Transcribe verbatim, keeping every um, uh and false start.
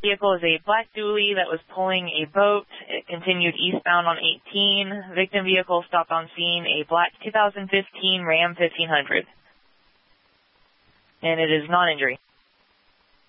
vehicle is a black dually that was pulling a boat. It continued eastbound on eighteen. Victim vehicle stopped on scene, a black two thousand fifteen Ram fifteen hundred. And it is non-injury.